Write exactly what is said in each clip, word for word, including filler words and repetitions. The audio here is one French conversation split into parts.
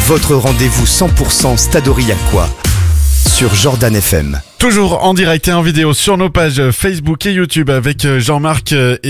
votre rendez-vous cent pour cent Stade Aurillacois sur Jordan F M. Toujours en direct et en vidéo sur nos pages Facebook et YouTube avec Jean-Marc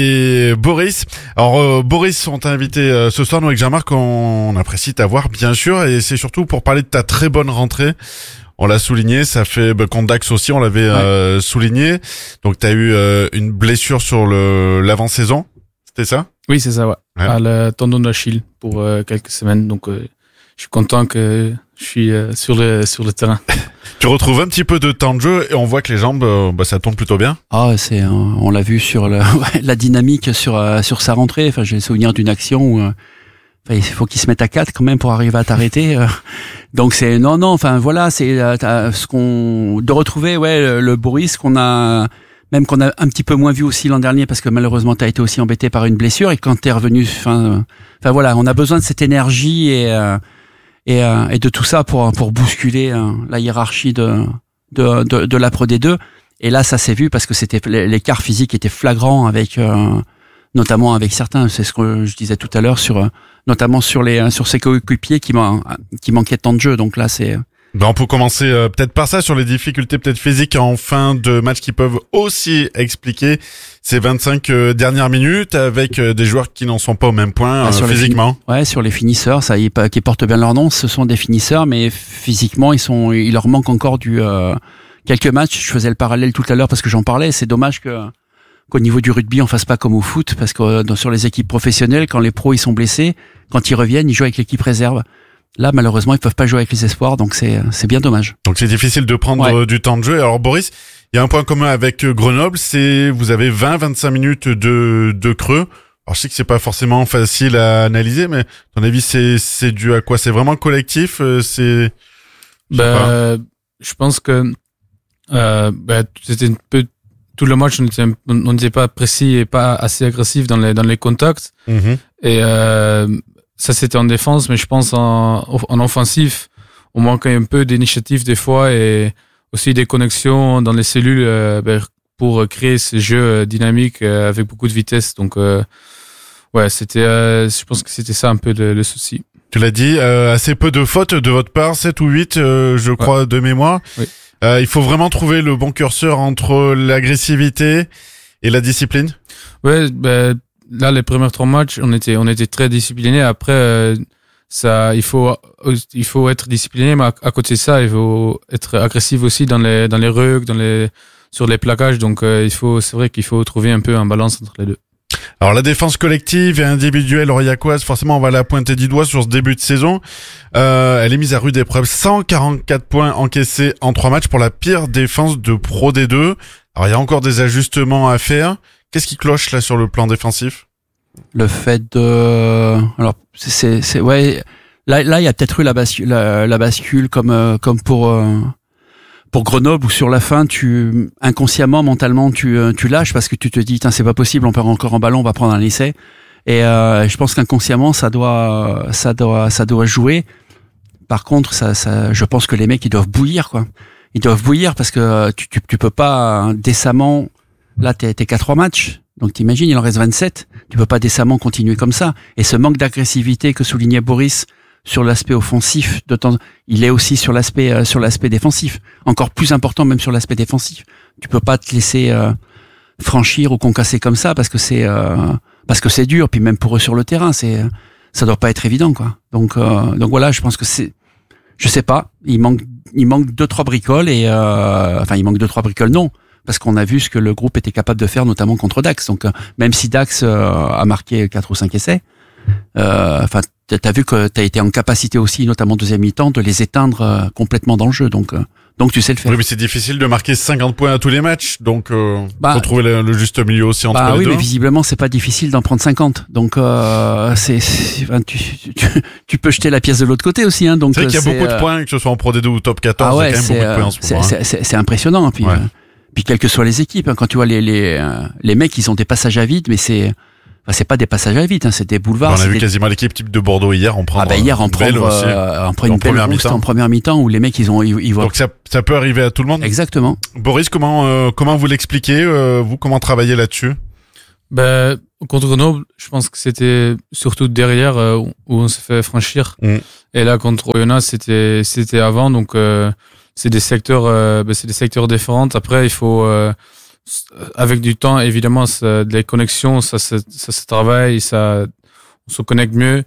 et Boris. Alors euh, Boris, on t'a invité euh, ce soir, nous avec Jean-Marc, on, on apprécie t'avoir bien sûr, et c'est surtout pour parler de ta très bonne rentrée. On l'a souligné, ça fait bah, contre Dax aussi, on l'avait ouais. euh, souligné. Donc t'as eu euh, une blessure sur le l'avant-saison, c'était ça? Oui, c'est ça, ouais. ouais. À le tendon d'Achille pour euh, quelques semaines. Donc euh, je suis content que je suis euh, sur le sur le terrain. Tu retrouves un petit peu de temps de jeu et on voit que les jambes, euh, bah, ça tourne plutôt bien. Ah, c'est, on l'a vu sur le, la dynamique sur euh, sur sa rentrée. Enfin, j'ai le souvenir d'une action où euh, enfin, il faut qu'il se mette à quatre quand même pour arriver à t'arrêter. Euh. Donc c'est non non. Enfin voilà, c'est euh, ce qu'on de retrouver ouais le, le Boris qu'on a même qu'on a un petit peu moins vu aussi l'an dernier parce que malheureusement t'as été aussi embêté par une blessure et quand t'es revenu. Enfin euh, enfin voilà, on a besoin de cette énergie et euh, Et, euh, et de tout ça pour pour bousculer euh, la hiérarchie de de de, de la Pro D deux. Et là, ça s'est vu parce que c'était l'écart physique était flagrant avec euh, notamment avec certains. C'est ce que je disais tout à l'heure sur notamment sur les sur ses coéquipiers qui man, qui manquaient de temps de jeu. Donc là, c'est ben on peut commencer euh, peut-être par ça, sur les difficultés peut-être physiques en fin de match qui peuvent aussi expliquer ces vingt-cinq euh, dernières minutes avec euh, des joueurs qui n'en sont pas au même point ah, euh, physiquement. Fin... Ouais, sur les finisseurs, ça y est, qui portent bien leur nom, ce sont des finisseurs, mais physiquement ils sont, il leur manque encore du euh, quelques matchs. Je faisais le parallèle tout à l'heure parce que j'en parlais. C'est dommage que qu'au niveau du rugby on fasse pas comme au foot, parce que euh, sur les équipes professionnelles, quand les pros ils sont blessés, quand ils reviennent, ils jouent avec l'équipe réserve. Là, malheureusement, ils peuvent pas jouer avec les espoirs, donc c'est c'est bien dommage. Donc c'est difficile de prendre ouais. du temps de jeu. Alors Boris, il y a un point commun avec Grenoble, c'est vous avez vingt à vingt-cinq minutes de de creux. Alors je sais que c'est pas forcément facile à analyser, mais à ton avis, c'est c'est dû à quoi? C'est vraiment collectif, c'est je, bah, je pense que euh, bah, c'était un peu tout le match, on n'était on n'était pas précis et pas assez agressif dans les dans les contacts. Mm-hmm. Et euh, ça c'était en défense, mais je pense en, en offensif, on manque un peu d'initiative des fois et aussi des connexions dans les cellules euh, pour créer ces jeux dynamiques euh, avec beaucoup de vitesse. Donc euh, ouais, c'était, euh, je pense que c'était ça un peu le, le souci. Tu l'as dit, euh, assez peu de fautes de votre part, sept ou huit, euh, je crois, ouais. de mémoire. Oui. Euh, il faut vraiment trouver le bon curseur entre l'agressivité et la discipline. Ouais, ben. Là, les premiers trois matchs, on était, on était très disciplinés. Après, euh, ça, il faut, il faut être discipliné, mais à, à côté de ça, il faut être agressif aussi dans les, dans les rugs, dans les, sur les plaquages. Donc, euh, il faut, c'est vrai qu'il faut trouver un peu un balance entre les deux. Alors, la défense collective et individuelle aurillacoise, forcément, on va la pointer du doigt sur ce début de saison. Euh, elle est mise à rude épreuve. cent quarante-quatre points encaissés en trois matchs pour la pire défense de Pro D deux. Alors, il y a encore des ajustements à faire. Qu'est-ce qui cloche là sur le plan défensif? Le fait de, alors c'est c'est ouais, là là il y a peut-être eu la bascule la, la bascule comme euh, comme pour euh, pour Grenoble où sur la fin tu inconsciemment mentalement tu tu lâches parce que tu te dis tiens c'est pas possible, on perd encore un ballon, on va prendre un essai et euh, je pense qu'inconsciemment ça doit ça doit ça doit jouer. Par contre ça ça je pense que les mecs ils doivent bouillir quoi, ils doivent bouillir parce que tu tu, tu peux pas décemment. Là, t'es, t'es qu'à trois matchs. Donc, t'imagines, il en reste vingt-sept. Tu peux pas décemment continuer comme ça. Et ce manque d'agressivité que soulignait Boris sur l'aspect offensif, de temps, il est aussi sur l'aspect, euh, sur l'aspect défensif. Encore plus important, même sur l'aspect défensif. Tu peux pas te laisser, euh, franchir ou concasser comme ça parce que c'est, euh, parce que c'est dur. Puis même pour eux sur le terrain, c'est, ça doit pas être évident, quoi. Donc, euh, donc voilà, je pense que c'est, je sais pas. Il manque, il manque deux, trois bricoles et, euh, enfin, il manque deux, trois bricoles, non. Parce qu'on a vu ce que le groupe était capable de faire, notamment contre Dax. Donc, euh, même si Dax euh, a marqué quatre ou cinq essais, enfin, euh, t'as vu que t'as été en capacité aussi, notamment deuxième mi-temps, de les éteindre euh, complètement dans le jeu. Donc, euh, donc tu sais le faire. Oui, mais c'est difficile de marquer cinquante points à tous les matchs. Donc, euh, bah, faut trouver le, le juste milieu aussi entre bah, les oui, deux. Oui, mais visiblement, c'est pas difficile d'en prendre cinquante. Donc, euh, c'est, c'est enfin, tu, tu, tu peux jeter la pièce de l'autre côté aussi. Hein, donc, c'est vrai qu'il y a c'est, beaucoup de points, que ce soit en Pro D deux ou Top quatorze. Ah ouais, il y a quand même beaucoup de points en ce c'est, moment. C'est, hein. c'est, c'est impressionnant. Puis, ouais. euh, Puis quelles que soient les équipes, hein, quand tu vois les les euh, les mecs, ils ont des passages à vide, mais c'est enfin, c'est pas des passages à vide, hein, c'est des boulevards. On a vu des... quasiment l'équipe type de Bordeaux hier en prendre. Ah bah hier en prendre euh, en prendre une belle rouste en première mi-temps où les mecs ils ont ils, ils voient. Donc ça ça peut arriver à tout le monde. Exactement. Boris, comment euh, comment vous l'expliquez, euh, vous comment travaillez là-dessus? Ben contre Grenoble, je pense que c'était surtout derrière euh, où on s'est fait franchir. Mmh. Et là, contre Oyonnax, c'était c'était avant. Donc, euh, c'est des secteurs, euh, ben, c'est des secteurs différents. Après, il faut, euh, avec du temps, évidemment, ça, les connexions, ça, ça, ça se travaille, ça, on se connecte mieux.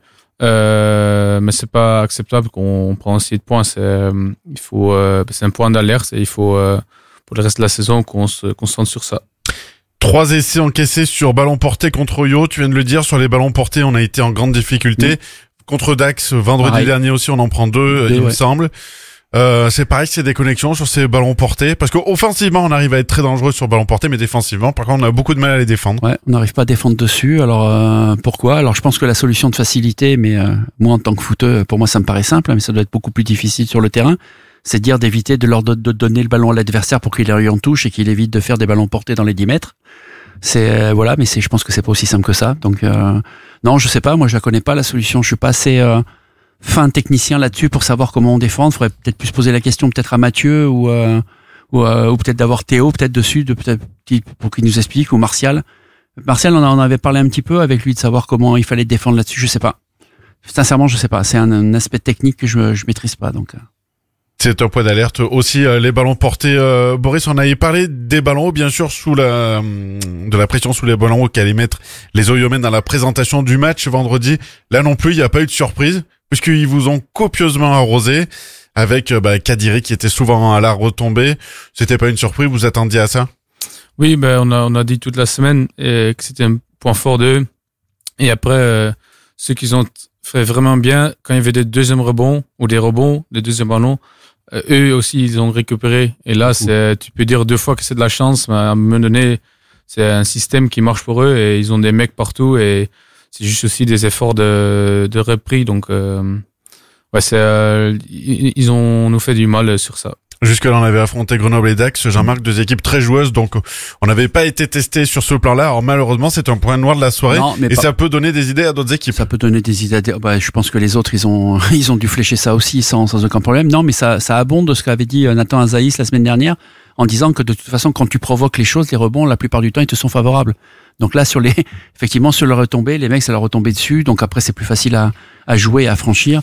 Euh, mais c'est pas acceptable qu'on prend aussi de points. C'est, euh, il faut, euh, c'est un point d'alerte et il faut, euh, pour le reste de la saison, qu'on se concentre sur ça. Trois essais encaissés sur ballon porté contre Oyo. Tu viens de le dire, sur les ballons portés, on a été en grande difficulté. Mmh. Contre Dax, vendredi pareil. Dernier aussi, on en prend deux, deux il ouais. me semble. Euh, c'est pareil, c'est des connexions sur ces ballons portés. Parce qu'offensivement, on arrive à être très dangereux sur ballon porté, mais défensivement, par contre, on a beaucoup de mal à les défendre. Ouais, on n'arrive pas à défendre dessus. Alors, euh, pourquoi? Alors, je pense que la solution de facilité, mais euh, moi, en tant que footeux, pour moi, ça me paraît simple, mais ça doit être beaucoup plus difficile sur le terrain. C'est de dire d'éviter de leur de, de donner le ballon à l'adversaire pour qu'il aille en touche et qu'il évite de faire des ballons portés dans les dix mètres. C'est euh, voilà, mais c'est, je pense que c'est pas aussi simple que ça. Donc euh, non, je sais pas. Moi, je la connais pas la solution. Je suis pas assez euh, fin technicien là-dessus pour savoir comment on défend. Il faudrait peut-être plus poser la question peut-être à Mathieu ou euh, ou, euh, ou peut-être d'avoir Théo peut-être dessus, de peut-être pour qu'il nous explique, ou Martial. Martial, on en avait parlé un petit peu avec lui de savoir comment il fallait défendre là-dessus. Je sais pas. Sincèrement, je sais pas. C'est un, un aspect technique que je je maîtrise pas. Donc. Euh. C'est un point d'alerte aussi, euh, les ballons portés. Euh, Boris, on avait parlé des ballons, bien sûr, sous la de la pression sous les ballons qu'allaient mettre les Oyomens dans la présentation du match vendredi. Là non plus, il n'y a pas eu de surprise, puisqu'ils vous ont copieusement arrosé avec euh, bah, Kadiri qui était souvent à la retombée. C'était pas une surprise, vous attendiez à ça? Oui, ben on a on a dit toute la semaine et que c'était un point fort d'eux. Et après, euh, ceux qui ont fait vraiment bien, quand il y avait des deuxièmes rebonds ou des rebonds, des deuxièmes ballons, Euh, eux aussi, ils ont récupéré. Et là, c'est, tu peux dire deux fois que c'est de la chance, mais à un moment donné, c'est un système qui marche pour eux et ils ont des mecs partout et c'est juste aussi des efforts de, de repris. Donc, euh, ouais, c'est, euh, ils ont nous fait du mal sur ça. Jusque-là, on avait affronté Grenoble et Dax, Jean-Marc, deux équipes très joueuses, donc on n'avait pas été testé sur ce plan-là. Alors malheureusement, c'est un point noir de la soirée, non, et pas... ça peut donner des idées à d'autres équipes. Ça peut donner des idées. À des... Bah, je pense que les autres, ils ont, ils ont dû flécher ça aussi sans, sans aucun problème. Non, mais ça, ça abonde de ce qu'avait dit Nathan Azaïs la semaine dernière, en disant que de toute façon, quand tu provoques les choses, les rebonds, la plupart du temps, ils te sont favorables. Donc là, sur les, effectivement, sur le retombé, les mecs, ça leur retombé dessus. Donc après, c'est plus facile à, à jouer, à franchir.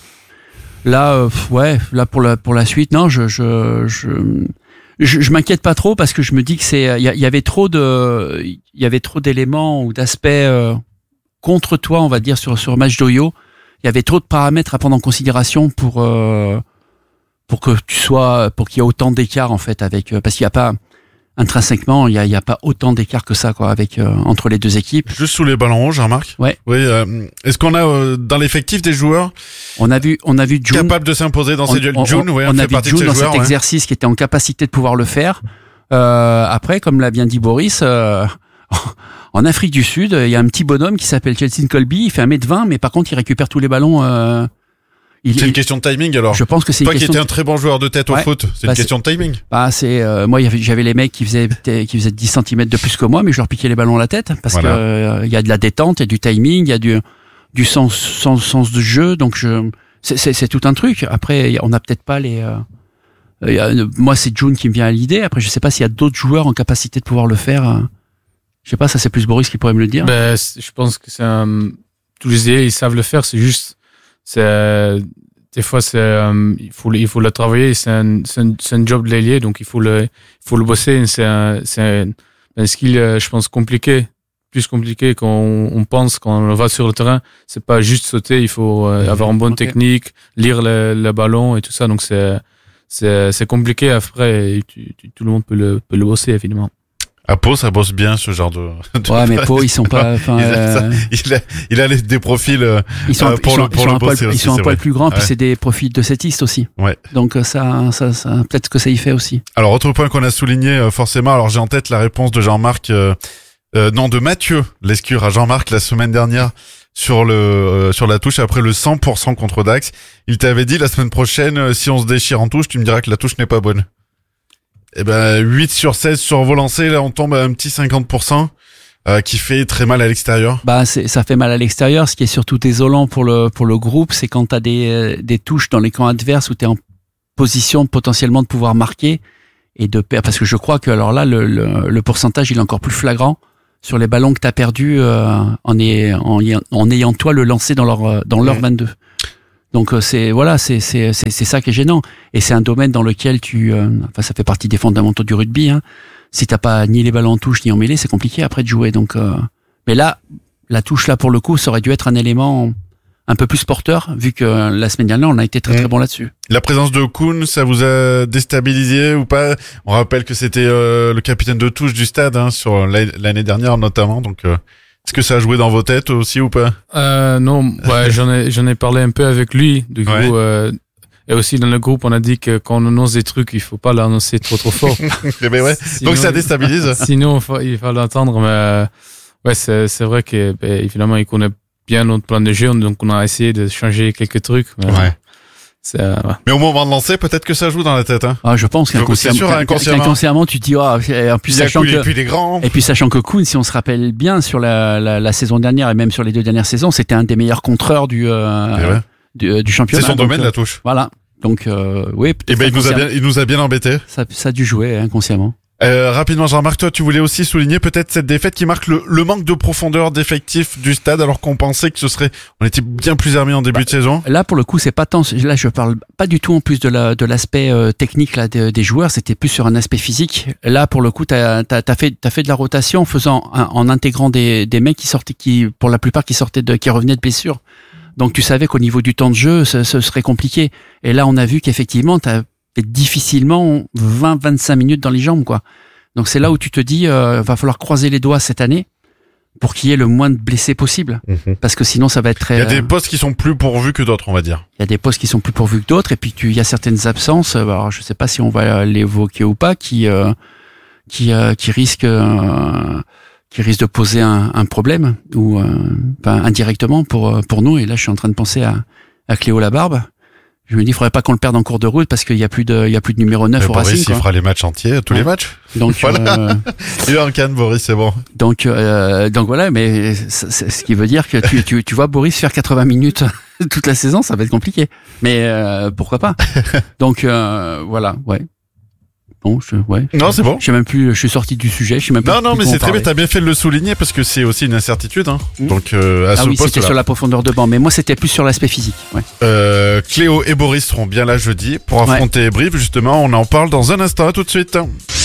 Là, euh, ouais, là pour la pour la suite, non, je je je je, je m'inquiète pas trop parce que je me dis que c'est il y, y avait trop de il y avait trop d'éléments ou d'aspects euh, contre toi, on va dire sur sur le match d'Oyo. Il y avait trop de paramètres à prendre en considération pour euh, pour que tu sois pour qu'il y ait autant d'écart en fait avec parce qu'il y a pas intrinsèquement, il y a, il y a pas autant d'écart que ça, quoi, avec euh, entre les deux équipes. Juste sous les ballons, Jean-Marc. Ouais. Oui. Euh, est-ce qu'on a euh, dans l'effectif des joueurs On a vu, on a vu June capable de s'imposer dans on, ces duels. On, June, ouais, on, on a vu June dans joueurs, cet ouais. exercice qui était en capacité de pouvoir le faire. Euh, après, comme l'a bien dit Boris, euh, en Afrique du Sud, il y a un petit bonhomme qui s'appelle Chelsea Colby. Il fait un mètre vingt, mais par contre, il récupère tous les ballons. Euh, Il, c'est une question de timing alors. Je pense que c'est toi une qui question étais de... un très bon joueur de tête au ouais. foot, c'est bah une question de timing. Bah c'est euh, moi j'avais les mecs qui faisaient qui faisaient dix centimètres de plus que moi, mais je leur piquais les ballons à la tête parce voilà. que il euh, y a de la détente, il y a du timing, il y a du du sens sens sens de jeu, donc je c'est c'est, c'est tout un truc. Après on n'a peut-être pas les euh, y a, moi c'est June qui me vient à l'idée. Après je sais pas s'il y a d'autres joueurs en capacité de pouvoir le faire. Euh, je sais pas, ça c'est plus Boris qui pourrait me le dire. Ben je pense que c'est un... tous les ailiers ils savent le faire, c'est juste c'est des fois, c'est, euh, il faut, il faut le travailler. C'est un, c'est un, c'est un job de l'ailier, donc il faut le, il faut le bosser. C'est un, c'est un, un skill, je pense, compliqué, plus compliqué qu'on on pense quand on va sur le terrain. C'est pas juste sauter. Il faut euh, avoir une bonne okay. technique, lire le, le ballon et tout ça. Donc c'est, c'est, c'est compliqué après. Et tu, tu, tout le monde peut le, peut le bosser évidemment. À Pau, ça bosse bien ce genre de. de ouais, mais Pau, ils sont pas. Enfin, il, a, il a, il a des profils. Euh, ils sont, pour ils sont, le, pour ils le sont bosser un poil, aussi, ils sont un poil plus grands, ouais. Puis c'est des profils de settistes aussi. Ouais. Donc ça, ça, ça, peut-être que ça y fait aussi. Alors autre point qu'on a souligné forcément. Alors j'ai en tête la réponse de Jean-Marc, euh, euh, non de Mathieu Lescure à Jean-Marc la semaine dernière sur le euh, sur la touche après le cent pour cent contre Dax. Il t'avait dit la semaine prochaine, euh, si on se déchire en touche, tu me diras que la touche n'est pas bonne. Eh ben, huit sur seize sur vos lancers, là, on tombe à un petit cinquante pour cent, euh, qui fait très mal à l'extérieur. Bah, c'est, ça fait mal à l'extérieur. Ce qui est surtout désolant pour le, pour le groupe, c'est quand t'as des, des touches dans les camps adverses où t'es en position potentiellement de pouvoir marquer et de perdre. Parce que je crois que, alors là, le, le, le pourcentage, il est encore plus flagrant sur les ballons que t'as perdus euh, en, est, en, en ayant toi le lancer dans leur dans leur mmh. vingt-deux. Donc c'est voilà, c'est c'est c'est c'est ça qui est gênant. Et c'est un domaine dans lequel tu, euh, enfin ça fait partie des fondamentaux du rugby. Hein. Si t'as pas ni les ballons en touche ni en mêlée, c'est compliqué après de jouer. Donc, euh, mais là, la touche là pour le coup, ça aurait dû être un élément un peu plus porteur, vu que la semaine dernière on a été très mmh. très bon là-dessus. La présence de Kuhn, ça vous a déstabilisé ou pas? On rappelle que c'était euh, le capitaine de touche du stade hein, sur l'année dernière notamment. Donc, euh, est-ce que ça a joué dans vos têtes aussi ou pas? euh, Non, ouais, j'en ai j'en ai parlé un peu avec lui. Du coup, ouais. euh, et aussi dans le groupe, on a dit que quand on annonce des trucs, il faut pas l'annoncer trop trop fort. mais ouais. Sinon, donc ça déstabilise. Sinon, il faut, il faut l'entendre. Mais euh, ouais, c'est c'est vrai que ben, évidemment, il connaît bien notre plan de jeu, donc on a essayé de changer quelques trucs. Mais, ouais. C'est, euh, ouais. mais au moment de lancer, peut-être que ça joue dans la tête. Hein. Ah, je pense qu'inconsciemment, sûr, inconsciemment. inconsciemment, tu te dis, oh, en plus, sachant que, et puis les grands. et puis sachant que Kuhn, si on se rappelle bien, sur la, la, la saison dernière et même sur les deux dernières saisons, c'était un des meilleurs contreurs du, euh, du, du championnat. C'est son donc, domaine, euh, la touche. Voilà. Donc, euh, oui. Et ben, il nous a bien, il nous a bien embêtés. Ça, ça a dû jouer, inconsciemment. Euh, rapidement, Jean-Marc, toi, tu voulais aussi souligner peut-être cette défaite qui marque le, le manque de profondeur d'effectif du stade, alors qu'on pensait que ce serait, on était bien plus armé en début bah, de saison. Là, pour le coup, c'est pas tant, là, je parle pas du tout en plus de la, de l'aspect euh, technique, là, de, des joueurs, c'était plus sur un aspect physique. Là, pour le coup, t'as, t'as, t'as fait, t'as fait de la rotation en faisant, en, en intégrant des, des mecs qui sortaient, qui, pour la plupart, qui sortaient de, qui revenaient de blessures. Donc, tu savais qu'au niveau du temps de jeu, ce, ce serait compliqué. Et là, on a vu qu'effectivement, t'as fait difficilement vingt, vingt-cinq minutes dans les jambes, quoi. Donc c'est là où tu te dis, euh, va falloir croiser les doigts cette année pour qu'il y ait le moins de blessés possible, mmh. parce que sinon ça va être très. Il y a des postes qui sont plus pourvus que d'autres, on va dire. Il y a des postes qui sont plus pourvus que d'autres, et puis tu, il y a certaines absences. Alors je sais pas si on va l'évoquer ou pas, qui euh, qui euh, qui risquent euh, qui risquent de poser un, un problème ou euh, ben, indirectement pour pour nous. Et là je suis en train de penser à à Cléo Labarbe. Je me dis, il faudrait pas qu'on le perde en cours de route parce qu'il y a plus de, il y a plus de numéro neuf au Racing. Boris, il fera les matchs entiers, tous ouais. les matchs. Donc, voilà. euh, il est en canne, Boris, c'est bon. Donc, euh, donc voilà, mais c'est, c'est, ce qui veut dire que tu, tu, tu vois Boris faire quatre-vingts minutes toute la saison, ça va être compliqué. Mais, euh, pourquoi pas? Donc, euh, voilà, ouais. Bon, je, ouais. Non, c'est bon. Je sais même plus, je suis sorti du sujet, je sais même plus. Non, non, mais c'est très bien, t'as bien fait de le souligner parce que c'est aussi une incertitude, hein. Mmh. Donc, euh, à ah ce oui, poste c'était sur la profondeur de banc, mais moi c'était plus sur l'aspect physique, ouais. Euh, Cléo et Boris seront bien là jeudi pour affronter ouais. Brive, justement, on en parle dans un instant, à tout de suite.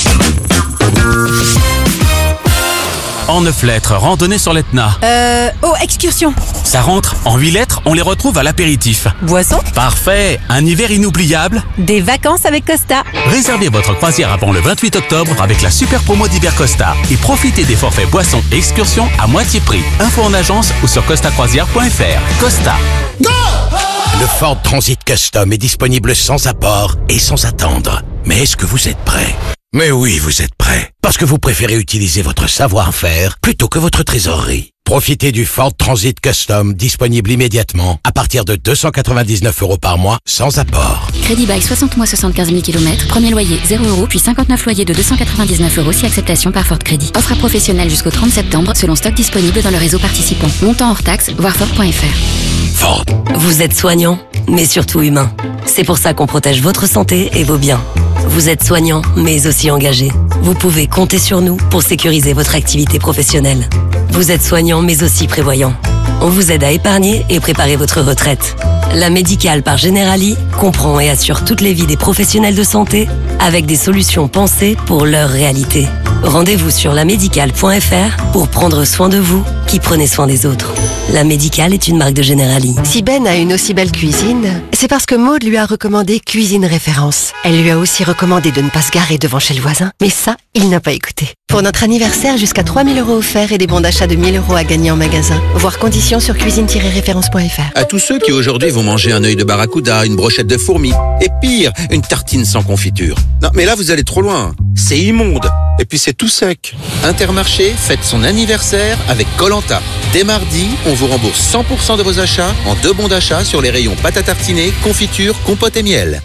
En neuf lettres, randonnée sur l'Etna. Euh, oh, excursion. Ça rentre. En huit lettres, on les retrouve à l'apéritif. Boisson. Parfait. Un hiver inoubliable. Des vacances avec Costa. Réservez votre croisière avant le vingt-huit octobre avec la super promo d'hiver Costa. Et profitez des forfaits boissons et excursions à moitié prix. Info en agence ou sur costa croisière point f r. Costa. Go! Le Ford Transit Custom est disponible sans apport et sans attendre. Mais est-ce que vous êtes prêts? Mais oui, vous êtes prêts. Parce que vous préférez utiliser votre savoir-faire plutôt que votre trésorerie. Profitez du Ford Transit Custom disponible immédiatement à partir de deux cent quatre-vingt-dix-neuf euros par mois sans apport. Crédit bail soixante mois soixante-quinze mille kilomètres. Premier loyer zéro euros puis cinquante-neuf loyers de deux cent quatre-vingt-dix-neuf euros si acceptation par Ford Crédit. Offre à professionnels jusqu'au trente septembre selon stock disponible dans le réseau participant. Montant hors taxe, voir Ford point f r. Ford. Vous êtes soignant, mais surtout humain. C'est pour ça qu'on protège votre santé et vos biens. Vous êtes soignant, mais aussi engagé. Vous pouvez compter sur nous pour sécuriser votre activité professionnelle. Vous êtes soignant, mais aussi prévoyant. On vous aide à épargner et préparer votre retraite. La Médicale par Generali comprend et assure toutes les vies des professionnels de santé avec des solutions pensées pour leur réalité. Rendez-vous sur la médicale point f r pour prendre soin de vous qui prenez soin des autres. La Médicale est une marque de Generali. Si Ben a une aussi belle cuisine, c'est parce que Maude lui a recommandé Cuisine Référence. Elle lui a aussi recommandé de ne pas se garer devant chez le voisin. Mais ça, il n'a pas écouté. Pour notre anniversaire, jusqu'à trois mille euros offerts et des bons d'achat de mille euros à gagner en magasin. Voir conditions sur cuisine tiret référence point f r. À tous ceux qui aujourd'hui vont manger un œil de barracuda, une brochette de fourmis, et pire, une tartine sans confiture. Non, mais là vous allez trop loin. C'est immonde. Et puis c'est tout sec. Intermarché fête son anniversaire avec Koh-Lanta. Dès mardi, on vous rembourse cent pour cent de vos achats en deux bons d'achat sur les rayons pâte à tartiner, confiture, compote et miel.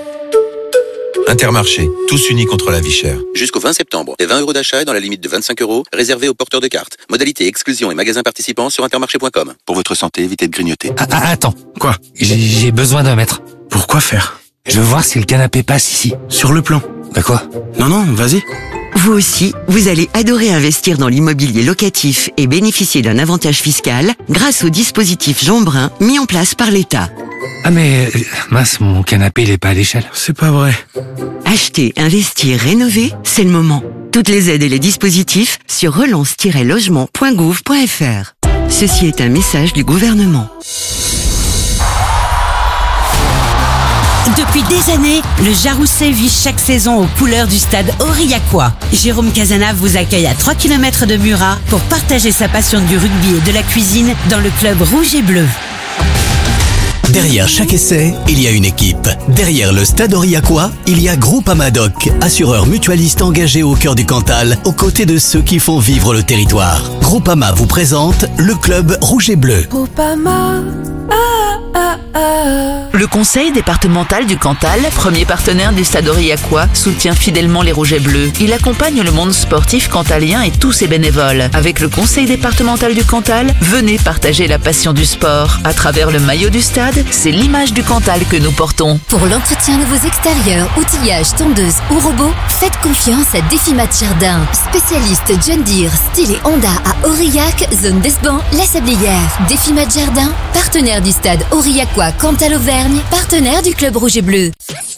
Intermarché, tous unis contre la vie chère. Jusqu'au vingt septembre, des vingt euros d'achat et dans la limite de vingt-cinq euros, réservés aux porteurs de cartes. Modalité, exclusion et magasins participants sur intermarché point com. Pour votre santé, évitez de grignoter. Ah, ah, attends. Quoi? J'ai, j'ai besoin d'un mètre. Pourquoi faire? Je veux voir si le canapé passe ici. Sur le plan. Bah quoi? Non, non, vas-y. Vous aussi, vous allez adorer investir dans l'immobilier locatif et bénéficier d'un avantage fiscal grâce au dispositif Jean Brun mis en place par l'État. Ah mais, mince, mon canapé, il est pas à l'échelle. C'est pas vrai. Acheter, investir, rénover, c'est le moment. Toutes les aides et les dispositifs sur relance tiret logement point gouv point f r. Ceci est un message du gouvernement. Depuis des années, le Jarousset vit chaque saison aux couleurs du stade Aurillacois. Jérôme Cazenave vous accueille à trois kilomètres de Murat pour partager sa passion du rugby et de la cuisine dans le club rouge et bleu. Derrière chaque essai, il y a une équipe. Derrière le stade Aurillacois, il y a Groupama Doc, assureur mutualiste engagé au cœur du Cantal, aux côtés de ceux qui font vivre le territoire. Groupama vous présente le club rouge et bleu. Groupama, ah, ah, ah. Le conseil départemental du Cantal, premier partenaire du stade Aurillacois, soutient fidèlement les rouges et bleus. Il accompagne le monde sportif cantalien et tous ses bénévoles. Avec le conseil départemental du Cantal, venez partager la passion du sport. À travers le maillot du stade, c'est l'image du Cantal que nous portons. Pour l'entretien de vos extérieurs, outillage, tondeuse ou robot, faites confiance à Défimat Jardin. Spécialiste John Deere, style et Honda à Aurillac, zone d'Esban, La Sablière. Défimat Jardin, partenaire du stade Aurillacois Cantal-Auvergne, partenaire du club rouge et bleu.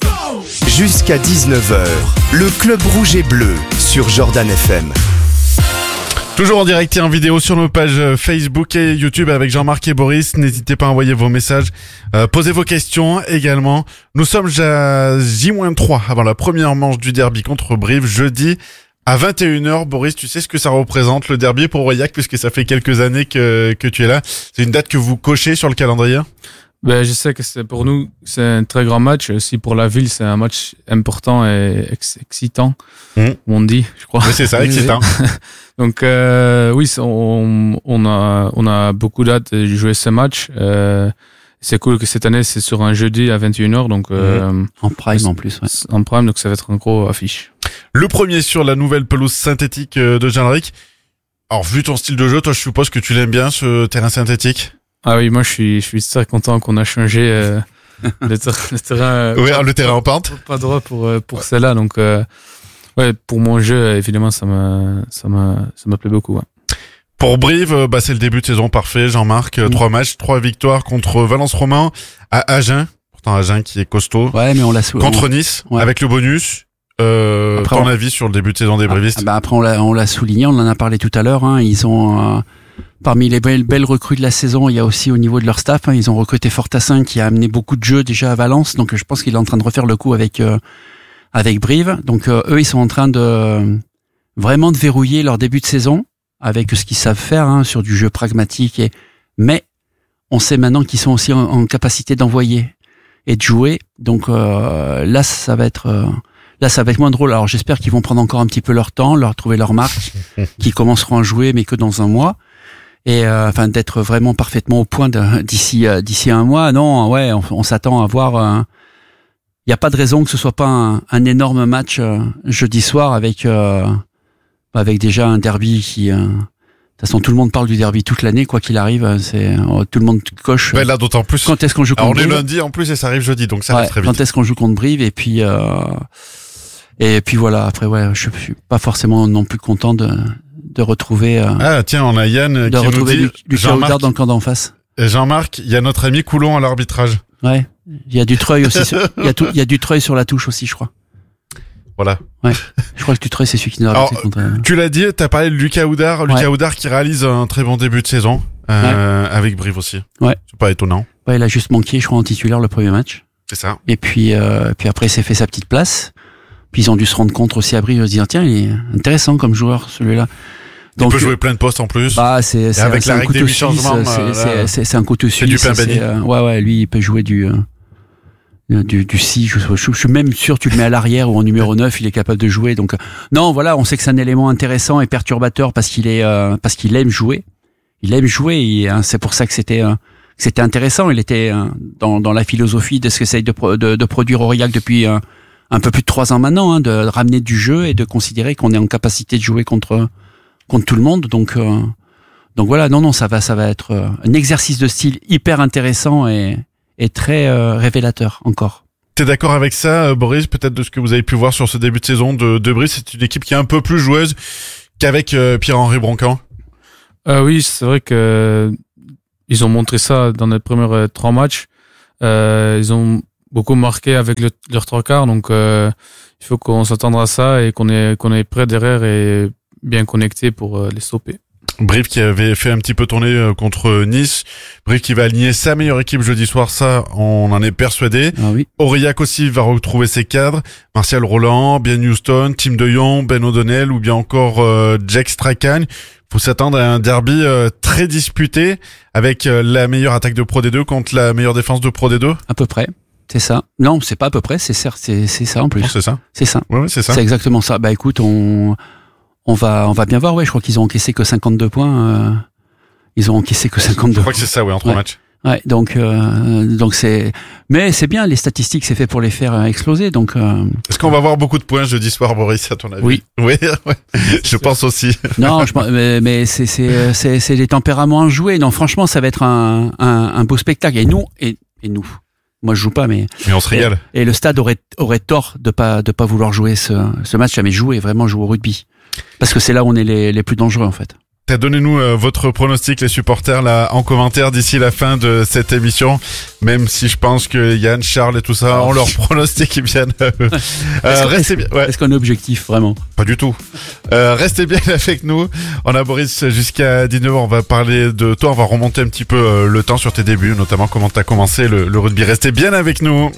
Jusqu'à dix-neuf heures, le club rouge et bleu sur Jordan F M. Toujours en direct et en vidéo sur nos pages Facebook et YouTube avec Jean-Marc et Boris. N'hésitez pas à envoyer vos messages, euh, posez vos questions également. Nous sommes à J moins trois avant la première manche du derby contre Brive, jeudi à vingt et une heures. Boris, tu sais ce que ça représente le derby pour Aurillac, puisque ça fait quelques années que, que tu es là. C'est une date que vous cochez sur le calendrier? Ben, je sais que c'est pour nous, c'est un très grand match. Aussi pour la ville, c'est un match important et ex- excitant. Mmh. On dit, je crois. Oui, c'est ça, excitant. Donc euh, oui, on, on a on a beaucoup d'hâte de jouer ce match. Euh, c'est cool que cette année c'est sur un jeudi à vingt et une heures, donc euh, mmh. en prime en plus. Ouais. En prime, donc ça va être un gros affiche. Le premier sur la nouvelle pelouse synthétique de Genric. Alors vu ton style de jeu, toi je suppose que tu l'aimes bien ce terrain synthétique. Ah oui, moi je suis je suis très content qu'on a changé euh, le, ter- le terrain. Oui, le terrain en pente. Pas droit pour pour celle-là, donc. Euh, Ouais, pour mon jeu, évidemment, ça m'a, ça m'a, ça m'a plu beaucoup. Ouais. Pour Brive, bah c'est le début de saison parfait. Jean-Marc, mmh. trois matchs, trois victoires contre Valence Romain, à Agen. Pourtant Agen qui est costaud. Ouais, mais on l'a sou- contre on... Nice ouais. avec le bonus. Euh, après, ton on... avis sur le début de saison des Brivistes? Ah, bah après on l'a, on l'a souligné, on en a parlé tout à l'heure. Hein, ils ont euh, parmi les belles, belles recrues de la saison, il y a aussi au niveau de leur staff. Hein, ils ont recruté Fortassin qui a amené beaucoup de jeux déjà à Valence, donc je pense qu'il est en train de refaire le coup avec. Euh, avec Brive. Donc euh, eux, ils sont en train de euh, vraiment de verrouiller leur début de saison avec ce qu'ils savent faire hein, sur du jeu pragmatique. Et mais on sait maintenant qu'ils sont aussi en, en capacité d'envoyer et de jouer. Donc euh, là, ça va être euh, là, ça va être moins drôle. Alors j'espère qu'ils vont prendre encore un petit peu leur temps, leur trouver leur marque, qu'ils commenceront à jouer, mais que dans un mois. Et euh, enfin d'être vraiment parfaitement au point de, d'ici euh, d'ici un mois. Non, ouais, on, on s'attend à voir. Euh, Il n'y a pas de raison que ce soit pas un, un énorme match euh, jeudi soir avec euh, avec déjà un derby qui. Euh, de toute façon, tout le monde parle du derby toute l'année, quoi qu'il arrive. C'est euh, tout le monde coche. Ben là, d'autant plus. Quand est-ce qu'on joue contre Alors, Brive? On est lundi en plus et ça arrive jeudi, donc ça ouais, arrive très vite. Quand est-ce qu'on joue contre Brive et puis euh, et puis voilà. Après, ouais, je suis pas forcément non plus content de de retrouver. Euh, ah tiens, on a Yann de qui retrouver nous dit. Lucas Oudard dans le camp d'en face. Jean-Marc, il y a notre ami Coulon à l'arbitrage. Ouais. Il y a du treuil aussi. Sur, il y a tout, il y a du treuil sur la touche aussi, je crois. Voilà. Ouais. Je crois que du treuil, c'est celui qui nous a arbitré contre. Tu l'as dit, t'as parlé de Lucas Oudard. Ouais. Lucas Oudard qui réalise un très bon début de saison, euh, ouais. avec Brive aussi. Ouais. C'est pas étonnant. Ouais, il a juste manqué, je crois, en titulaire le premier match. C'est ça. Et puis, euh, puis après, il s'est fait sa petite place. Puis ils ont dû se rendre compte aussi à Brive, de se dire, tiens, il est intéressant comme joueur, celui-là. Donc, il peut jouer plein de postes en plus. Bah, c'est, c'est, avec c'est la un règle couteau des huit suisse. changements. C'est, euh, c'est, c'est, c'est un couteau suisse. C'est du pain béni. Euh, ouais, ouais, lui, il peut jouer du, euh, du, du six. Je, je, je suis même sûr, tu le mets à l'arrière ou en numéro neuf, il est capable de jouer. Donc, euh, non, voilà, on sait que c'est un élément intéressant et perturbateur parce qu'il est, euh, parce qu'il aime jouer. Il aime jouer et hein, c'est pour ça que c'était, euh, que c'était intéressant. Il était euh, dans, dans la philosophie de ce qu'essaye de, pro, de, de produire Aurillac depuis euh, un peu plus de trois ans maintenant, hein, de ramener du jeu et de considérer qu'on est en capacité de jouer contre, contre tout le monde. Donc, euh, donc voilà, non, non, ça va, ça va être euh, un exercice de style hyper intéressant et, et très euh, révélateur encore. T'es d'accord avec ça, Boris, peut-être de ce que vous avez pu voir sur ce début de saison de, de Brive? C'est une équipe qui est un peu plus joueuse qu'avec euh, Pierre-Henri Broncan. Euh, oui, c'est vrai que ils ont montré ça dans les premiers euh, trois matchs. Euh, ils ont beaucoup marqué avec le, leurs trois quarts, donc euh, il faut qu'on s'attende à ça et qu'on est qu'on est prêt derrière et bien connecté pour euh, les stopper. Brive qui avait fait un petit peu tourner contre Nice. Brive qui va aligner sa meilleure équipe jeudi soir, ça, on en est persuadé. Ah oui. Aurillac aussi va retrouver ses cadres. Martial Roland, Ben Houston, Tim De Jong, Ben O'Donnell ou bien encore euh, Jack Strachan. Faut s'attendre à un derby euh, très disputé avec euh, la meilleure attaque de Pro D deux contre la meilleure défense de Pro D deux. À peu près. C'est ça. Non, c'est pas à peu près, c'est certes, c'est, c'est ça en plus. Oh, c'est ça. C'est ça. Ouais, ouais, c'est ça. C'est exactement ça. Bah écoute, on... On va, on va bien voir, ouais. Je crois qu'ils ont encaissé que cinquante-deux points. Euh, ils ont encaissé que cinquante-deux. Je crois que c'est ça, ouais, en trois ouais. matchs. Ouais, donc, euh, donc c'est, mais c'est bien. Les statistiques, c'est fait pour les faire exploser. Donc, euh... est-ce qu'on va avoir beaucoup de points jeudi soir, Boris, à ton avis? Oui, oui, ouais. Je pense aussi. Non, je, mais, mais c'est, c'est, c'est, c'est les tempéraments à jouer. Non, franchement, ça va être un, un, un beau spectacle. Et nous, et, et nous. Moi, je joue pas, mais. Mais on se régale. Et, et le stade aurait, aurait tort de pas, de pas vouloir jouer ce, ce match, mais jouer, vraiment jouer au rugby. Parce que c'est là où on est les, les plus dangereux, en fait. Donnez-nous euh, votre pronostic, les supporters, là, en commentaire d'ici la fin de cette émission. Même si je pense que Yann, Charles et tout ça ont leur pronostic qui viennent. Euh, est-ce, restez bien. Ouais. Est-ce qu'on est objectif, vraiment? Pas du tout. Euh, restez bien avec nous. On a Boris jusqu'à dix-neuf heures. On va parler de toi. On va remonter un petit peu euh, le temps sur tes débuts, notamment comment t'as commencé le, le rugby. Restez bien avec nous.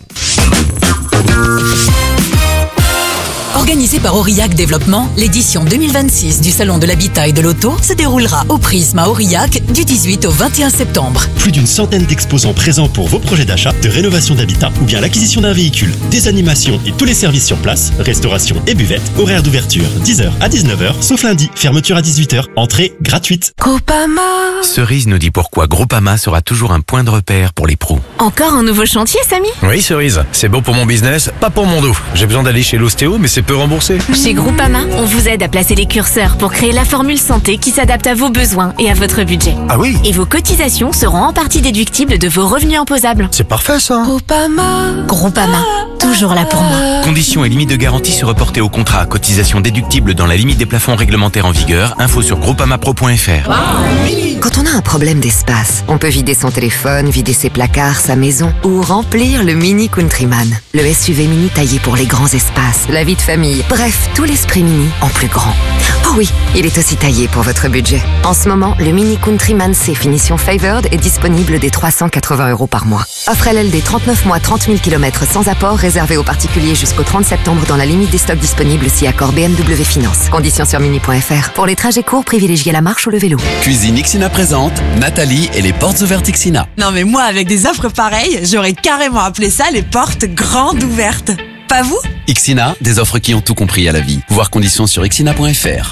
Organisée par Aurillac Développement, l'édition deux mille vingt-six du Salon de l'Habitat et de l'Auto se déroulera au Prisme à Aurillac du dix-huit au vingt et un septembre. Plus d'une centaine d'exposants présents pour vos projets d'achat, de rénovation d'habitat ou bien l'acquisition d'un véhicule, des animations et tous les services sur place, restauration et buvette, horaire d'ouverture dix heures à dix-neuf heures, sauf lundi, fermeture à dix-huit heures, entrée gratuite. Groupama. Cerise nous dit pourquoi Groupama sera toujours un point de repère pour les pros. Encore un nouveau chantier, Samy? Oui, Cerise, c'est bon pour mon business, pas pour mon dos. J'ai besoin d'aller chez l'ostéo, mais c'est peu remboursé. Chez Groupama, on vous aide à placer les curseurs pour créer la formule santé qui s'adapte à vos besoins et à votre budget. Ah oui? Et vos cotisations seront en partie déductibles de vos revenus imposables. C'est parfait ça. Groupama. Groupama, toujours là pour moi. Conditions et limites de garantie se reporter au contrat. Cotisation déductible dans la limite des plafonds réglementaires en vigueur. Info sur groupamapro point f r. Quand on a un problème d'espace, on peut vider son téléphone, vider ses placards, sa maison ou remplir le Mini Countryman. Le S U V mini taillé pour les grands espaces, la vie de famille. Bref, tout l'esprit mini en plus grand. Oh oui, il est aussi taillé pour votre budget. En ce moment, le Mini Countryman C finition Favored est disponible dès trois cent quatre-vingts euros par mois. Offre L L D trente-neuf mois, trente mille kilomètres sans apport, réservé aux particuliers jusqu'au trente septembre dans la limite des stocks disponibles si accord B M W Finance. Conditions sur mini point f r. Pour les trajets courts, privilégiez la marche ou le vélo. Cuisine Ixina présente Nathalie et les portes ouvertes Ixina. Non mais moi, avec des offres pareilles, j'aurais carrément appelé ça les portes grandes ouvertes. Pas vous? Ixina, des offres qui ont tout compris à la vie. Voir conditions sur ixina point f r.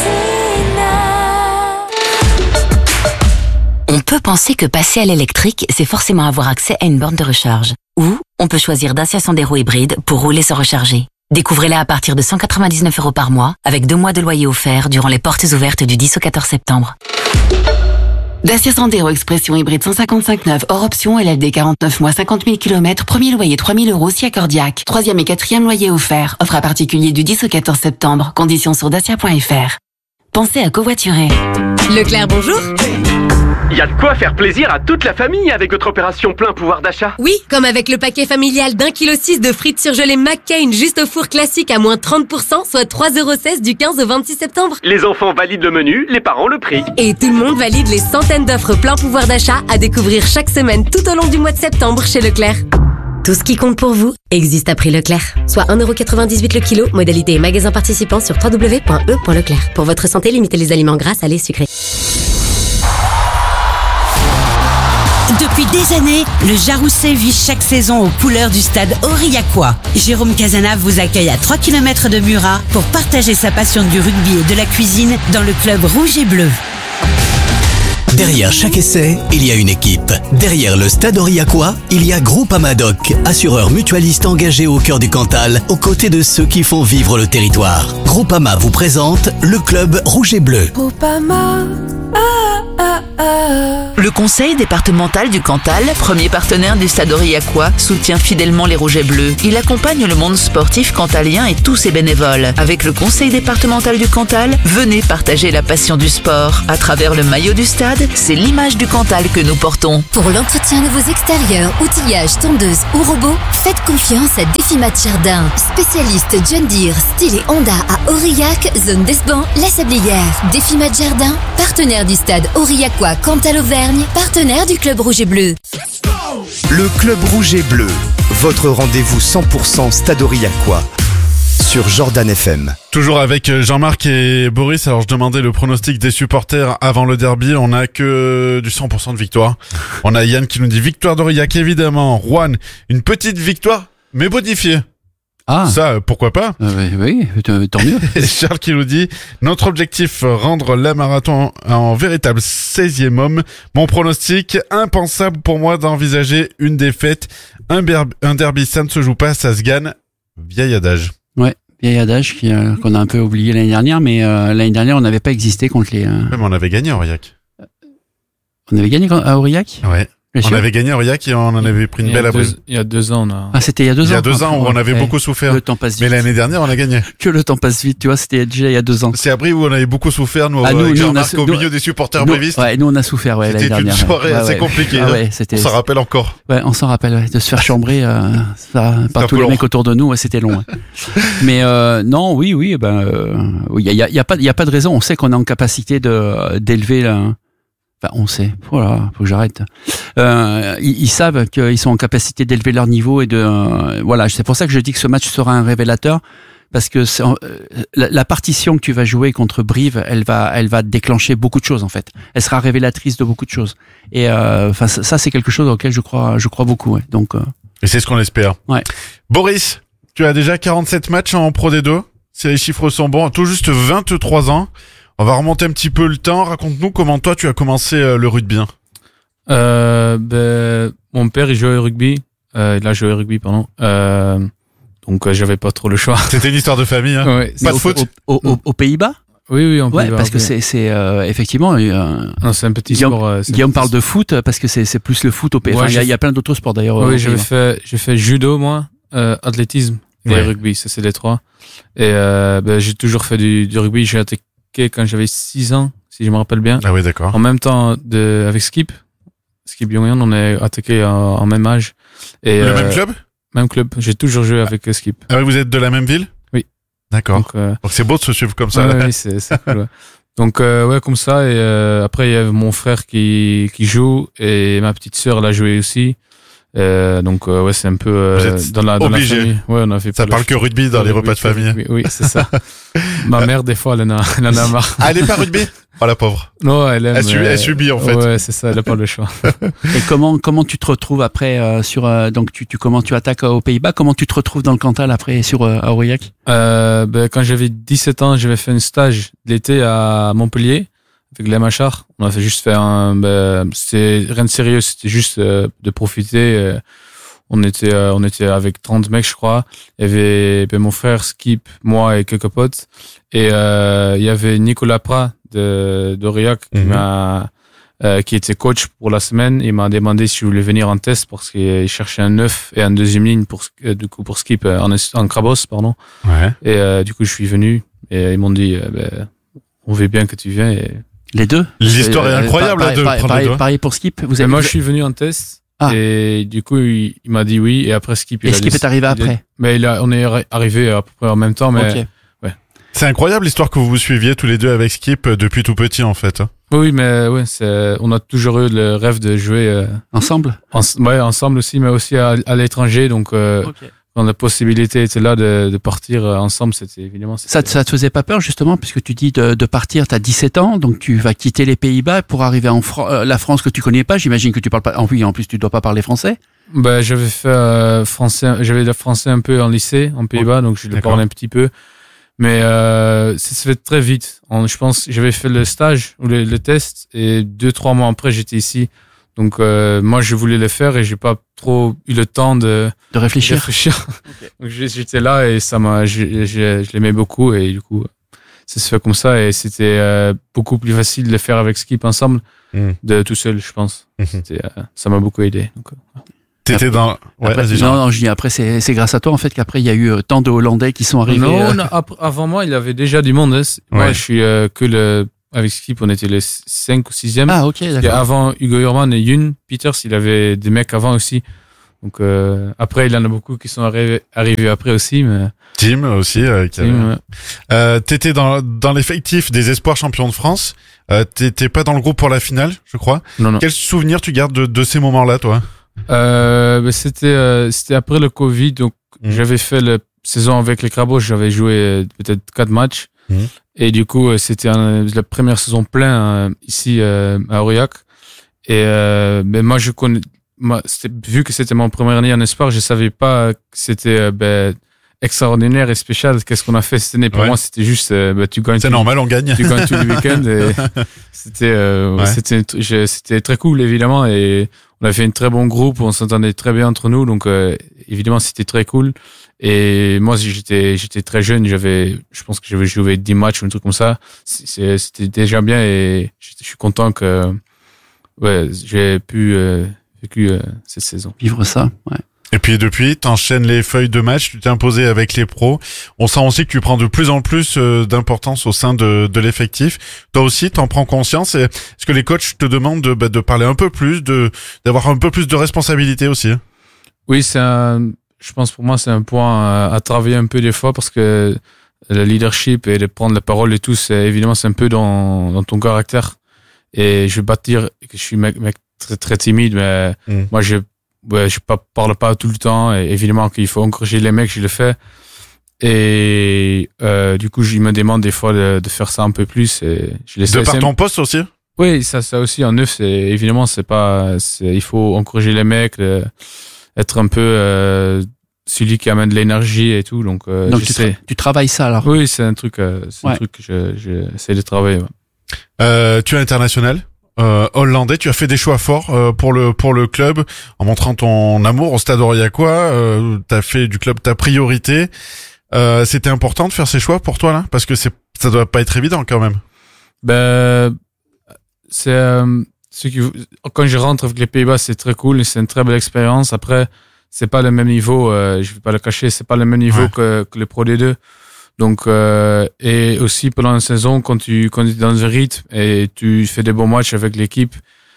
On peut penser que passer à l'électrique, c'est forcément avoir accès à une borne de recharge. Ou on peut choisir Dacia Sandero hybride pour rouler sans recharger. Découvrez-la à partir de cent quatre-vingt-dix-neuf euros par mois, avec deux mois de loyer offert durant les portes ouvertes du dix au quatorze septembre. Dacia Sandero Expression hybride cent cinquante-cinq neuf, hors option, L L D quarante-neuf mois, cinquante mille kilomètres, premier loyer trois mille euros si accordiaque. Troisième et quatrième loyer offert. Offre à particulier du dix au quatorze septembre. Conditions sur dacia point f r. Pensez à covoiturer. Leclerc, bonjour. Il y a de quoi faire plaisir à toute la famille avec votre opération plein pouvoir d'achat. Oui, comme avec le paquet familial d'un kilo six de frites surgelées McCain juste au four classique à moins trente pour cent, soit trois euros seize du quinze au vingt-six septembre. Les enfants valident le menu, les parents le prix. Et tout le monde valide les centaines d'offres plein pouvoir d'achat à découvrir chaque semaine tout au long du mois de septembre chez Leclerc. Tout ce qui compte pour vous existe à prix Leclerc. Soit un euro quatre-vingt-dix-huit le kilo, modalité et magasin participant sur w w w point e point leclerc. Pour votre santé, limitez les aliments gras, salés, sucrés. Depuis des années, le Jarousset vit chaque saison aux couleurs du stade aurillacois. Jérôme Cazenave vous accueille à trois kilomètres de Murat pour partager sa passion du rugby et de la cuisine dans le club rouge et bleu. Derrière chaque essai, il y a une équipe. Derrière le stade aurillacois, il y a Groupama Doc, assureur mutualiste engagé au cœur du Cantal, aux côtés de ceux qui font vivre le territoire. Groupama vous présente le club rouge et bleu. Groupama. Le conseil départemental du Cantal, premier partenaire du Stade Aurillacois, soutient fidèlement les Rouges et Bleus. Il accompagne le monde sportif cantalien et tous ses bénévoles. Avec le conseil départemental du Cantal, venez partager la passion du sport. À travers le maillot du stade, c'est l'image du Cantal que nous portons. Pour l'entretien de vos extérieurs, outillage, tondeuse ou robots, faites confiance à Défimat Jardin. Spécialiste John Deere, style et Honda à Aurillac, zone d'Esban, La Sablière. Défimat Jardin, partenaire du Stade Aurillacois Cantal-Auvergne, partenaire du Club Rouge et Bleu. Le Club Rouge et Bleu, votre rendez-vous cent pour cent Stade Aurillacois sur Jordan F M. Toujours avec Jean-Marc et Boris. Alors je demandais le pronostic des supporters avant le derby. On a que du cent pour cent de victoire. On a Yann qui nous dit victoire d'Aurillac évidemment. Juan, une petite victoire mais modifiée. Ah. Ça, pourquoi pas? euh, Oui, oui, tant mieux. Et Charles qui nous dit, notre objectif, rendre la marathon en véritable seizième homme. Mon pronostic, impensable pour moi d'envisager une défaite. Un, ber- un derby, ça ne se joue pas, ça se gagne. Vieil adage. Ouais, vieil adage qui, euh, qu'on a un peu oublié l'année dernière, mais euh, l'année dernière, on n'avait pas existé contre les... Euh... Même on avait gagné à Aurillac. On avait gagné à Aurillac? Ouais. On avait gagné à Aurillac et on en avait pris une belle abrise. Il y a deux ans, on a... Ah, c'était il y a deux ans. Il y a deux ans où on avait ouais. beaucoup souffert. Le temps passe vite. Mais l'année dernière, on a gagné. Que le temps passe vite, tu vois, c'était déjà il y a deux ans. C'est à Brie où on avait beaucoup souffert, nous, ah, nous, avec nous Jean-Marc, a, au nous, milieu des supporters nous, brévistes. Ouais, nous, on a souffert, ouais, l'année dernière. C'était une soirée ouais, assez ouais. compliquée. Ah, hein. ouais, c'était... On s'en rappelle encore. Ouais, on s'en rappelle, ouais, de se faire chambrer, euh, ça, par tous les long. mecs autour de nous, ouais, c'était long. Ouais. Mais, euh, non, oui, oui, ben, euh, il y a, y a, y a pas, il y a pas de raison. On sait qu'on est en capacité de, d'élever la, Enfin, on sait. Voilà, faut que j'arrête. Euh, ils, ils savent qu'ils sont en capacité d'élever leur niveau et de. Euh, voilà, c'est pour ça que je dis que ce match sera un révélateur, parce que c'est, euh, la, la partition que tu vas jouer contre Brive, elle va, elle va déclencher beaucoup de choses en fait. Elle sera révélatrice de beaucoup de choses. Et euh, enfin, ça, ça, c'est quelque chose auquel je crois, je crois beaucoup. Ouais. Donc. Euh... Et c'est ce qu'on espère. Ouais. Boris, tu as déjà quarante-sept matchs en Pro D deux. Si les chiffres sont bons, tout juste vingt-trois ans. On va remonter un petit peu le temps. Raconte-nous comment toi tu as commencé euh, le rugby. Euh, ben, mon père il jouait au rugby. Euh, il a joué au rugby, pardon. Euh, donc euh, j'avais pas trop le choix. C'était une histoire de famille. Hein. Ouais, pas de au, foot. Au, au, au, aux Pays-Bas. Oui, oui, en ouais, Pays-Bas. parce que c'est, c'est euh, effectivement. Euh, non, c'est un petit Guillaume, sport. Euh, Guillaume parle de foot parce que c'est, c'est plus le foot au Pays-Bas. Enfin, il y, y a plein d'autres sports d'ailleurs. Oui, j'ai fait, j'ai fait judo moi, euh, athlétisme et ouais. rugby. Ça c'est les trois. Et euh, ben, j'ai toujours fait du, du rugby. J'ai attaqué quand j'avais six ans. Si je me rappelle bien. Ah oui, d'accord. En même temps de, avec Skip. Skip Yongyan, on est attaqué en, en même âge. Et, le euh, même club? Même club. J'ai toujours joué avec Skip. Ah oui, vous êtes de la même ville? Oui. D'accord. Donc, euh, Donc c'est beau de se suivre comme ça. Ouais, oui, c'est, c'est cool, ouais. Donc, euh, ouais, comme ça. Et euh, après, il y a mon frère qui, qui joue et ma petite sœur, elle a joué aussi. Euh, donc euh, ouais, c'est un peu euh, dans la dans obligé. la famille. Ouais, on a fait. Ça parle que rugby dans les repas de famille. Oui, oui, c'est ça. Ma mère des fois, elle en a, elle en a marre. Ah, elle est pas rugby? Oh la pauvre. Non, elle aime. Elle, subit, elle subit en fait. Ouais, c'est ça. Elle a pas le choix. Et comment comment tu te retrouves après euh, sur euh, donc tu tu comment tu attaques aux Pays-Bas? Comment tu te retrouves dans le Cantal après sur euh, à Aurillac? Euh, ben quand j'avais dix-sept ans, j'avais fait un stage l'été à Montpellier avec les Machars. On a fait juste faire un. Ben, c'était rien de sérieux. C'était juste euh, de profiter. Euh, On était, euh, on était avec trente mecs, je crois. Il y avait ben, mon frère, Skip, moi et quelques potes. Et euh, il y avait Nicolas Prat de d'Aurillac qui mm-hmm. m'a, euh, qui était coach pour la semaine. Il m'a demandé si je voulais venir en test parce qu'il cherchait un neuf et un deuxième ligne pour euh, du coup pour Skip euh, en en Crabos, pardon. Ouais. Et euh, du coup, je suis venu et ils m'ont dit, euh, ben, on veut bien que tu viennes. Et... Les deux. L'histoire est incroyable pareil, de pareil, prendre pareil, les deux. pareil pour Skip. Vous avez moi, je suis venu en test. Ah. Et du coup, il, il m'a dit oui. Et après, Skip, il et a Skip dit, est arrivé il après. A, mais il a, on est arrivé à peu près en même temps. Mais okay. ouais. C'est incroyable l'histoire que vous vous suiviez tous les deux avec Skip depuis tout petit en fait. Oui, mais ouais, c'est, on a toujours eu le rêve de jouer euh, ensemble. En, ouais, ensemble aussi, mais aussi à, à l'étranger. Donc, euh, okay. Quand la possibilité était là de, de partir ensemble, c'était évidemment. C'était... Ça, ça te faisait pas peur justement, puisque tu dis de, de partir, t'as dix-sept ans, donc tu vas quitter les Pays-Bas pour arriver en Fran- euh, la France que tu connais pas. J'imagine que tu parles pas. En plus, en plus, tu dois pas parler français. Ben, j'avais fait euh, français, j'avais le français un peu en lycée, en Pays-Bas, donc je le parlais un petit peu. Mais euh, ça se fait très vite. En, je pense, j'avais fait le stage ou le, le test, et deux trois mois après, j'étais ici. Donc euh, moi je voulais le faire et j'ai pas trop eu le temps de de réfléchir. De réfléchir. Okay. Donc j'étais là et ça m'a, je, je, je l'aimais beaucoup et du coup ça se fait comme ça et c'était euh, beaucoup plus facile de le faire avec Skip ensemble mm. de tout seul, je pense. Mm-hmm. C'était, euh, ça m'a beaucoup aidé. Donc, euh. T'étais dans. Ouais, après, vas-y, non, non, je dis après, c'est, c'est grâce à toi en fait qu'après il y a eu tant de Hollandais qui sont arrivés. Non, euh... non après, avant moi, il y avait déjà du monde. Hein. Moi, ouais. je suis euh, que le. Avec Skip, on était les cinq ou sixième. Ah, ok, d'accord. Et avant Hugo Urban et Youn Peters, il avait des mecs avant aussi. Donc euh, après, il y en a beaucoup qui sont arrivés, arrivés après aussi. Mais... Tim aussi. Euh, qui Tim, avait... ouais. euh, t'étais dans, dans l'effectif des espoirs champions de France. Euh, t'étais pas dans le groupe pour la finale, je crois. Non, non. Quel souvenir tu gardes de, de ces moments-là, toi? Euh, ben c'était euh, c'était après le Covid, donc mmh. j'avais fait la saison avec les Crabos, j'avais joué euh, peut-être quatre matchs mmh. et du coup euh, c'était un, la première saison pleine euh, ici euh, à Aurillac et euh, ben moi je connais moi, vu que c'était mon première année en espoir, je savais pas que c'était euh, ben extraordinaire et spécial. Qu'est-ce qu'on a fait cette année pour ouais. moi, c'était juste euh, ben, tu gagnes. C'est tout, normal, on gagne. Tu gagnes tous les week-ends et c'était euh, ouais. c'était je, c'était très cool évidemment et on a fait un très bon groupe, on s'entendait très bien entre nous, donc euh, évidemment c'était très cool. Et moi j'étais j'étais très jeune, j'avais je pense que j'avais joué dix matchs ou un truc comme ça. C'est, c'était déjà bien et je suis content que ouais j'ai pu euh, vécu euh, cette saison. Vivre ça, ouais. Et puis depuis, t'enchaînes les feuilles de match, tu t'es imposé avec les pros. On sent aussi que tu prends de plus en plus euh, d'importance au sein de, de l'effectif. Toi aussi, t'en prends conscience. Et est-ce que les coachs te demandent de, bah, de parler un peu plus, de d'avoir un peu plus de responsabilité aussi? Oui, c'est un, je pense pour moi c'est un point à, à travailler un peu des fois parce que le leadership et de prendre la parole et tout, c'est évidemment c'est un peu dans, dans ton caractère. Et je vais pas te dire que je suis mec, mec très très timide, mais mm. moi je Ouais, je parle pas tout le temps et évidemment qu'il faut encourager les mecs, je le fais et euh, du coup je me demande des fois de, de faire ça un peu plus et je laisse de par ton poste aussi. Oui, ça ça aussi en neuf, c'est évidemment c'est pas c'est, il faut encourager les mecs, le, être un peu euh, celui qui amène de l'énergie et tout, donc, euh, donc je tu, sais. Tra- tu travailles ça alors. Oui, c'est un truc euh, c'est ouais. un truc que je j'essaie de travailler. Ouais. Euh, tu es international Euh, hollandais, tu as fait des choix forts euh, pour le pour le club en montrant ton amour au Stade Aurillacois. Euh, t'as fait du club ta priorité. Euh, c'était important de faire ces choix pour toi là, parce que c'est ça doit pas être évident quand même. Ben c'est euh, ce qui quand je rentre avec les Pays-Bas, c'est très cool, c'est une très belle expérience. Après, c'est pas le même niveau. Euh, je vais pas le cacher, c'est pas le même niveau ouais. que que le Pro D deux. Donc euh, et aussi pendant la saison quand tu quand tu es dans un rythme et tu fais des bons matchs avec l'équipe,